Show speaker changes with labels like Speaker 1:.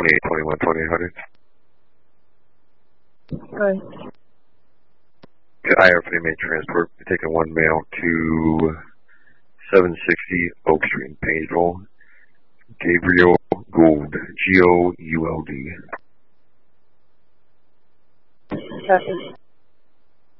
Speaker 1: 2821
Speaker 2: Hi.
Speaker 1: IR for the main transport. We're taking one mail to 760 Oak Street in Painesville. Gabriel Gould. Gould.
Speaker 2: Copy.